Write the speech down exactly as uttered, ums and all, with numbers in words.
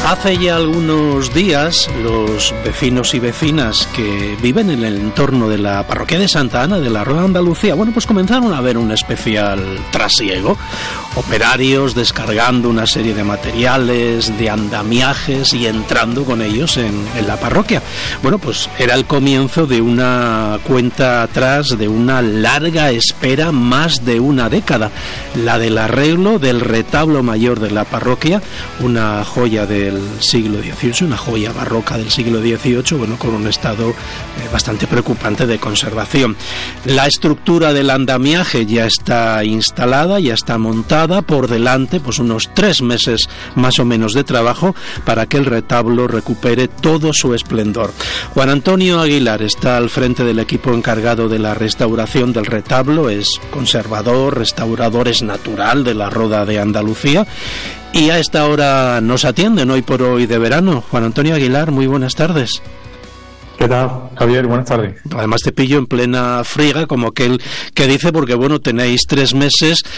Hace ya algunos días los vecinos y vecinas que viven en el entorno de la parroquia de Santa Ana de la Roda de Andalucía, bueno, pues comenzaron a ver un especial trasiego. Operarios descargando una serie de materiales, de andamiajes y entrando con ellos en, en la parroquia. Bueno, pues era el comienzo de una cuenta atrás, de una larga espera, más de una década, la del arreglo del retablo mayor de la parroquia, una joya del siglo dieciocho, una joya barroca del siglo dieciocho, bueno, con un estado eh, bastante preocupante de conservación. La estructura del andamiaje ya está instalada, ya está montada, por delante pues unos tres meses más o menos de trabajo para que el retablo recupere todo su esplendor. Juan Antonio Aguilar está al frente del equipo encargado de la restauración del retablo, es conservador, restaurador, es natural de la Roda de Andalucía y a esta hora nos atienden hoy por hoy de verano. Juan Antonio Aguilar, muy buenas tardes. ¿Qué tal, Javier? Buenas tardes. Además te pillo en plena friega, como aquel que dice, porque bueno, tenéis tres meses